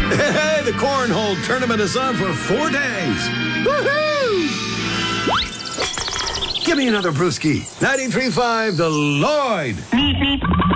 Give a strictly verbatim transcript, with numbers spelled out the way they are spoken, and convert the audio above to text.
Hey, the Cornhole Tournament is on for four days. Woohoo! Give me another brewski. ninety-three point five, The Lloyd.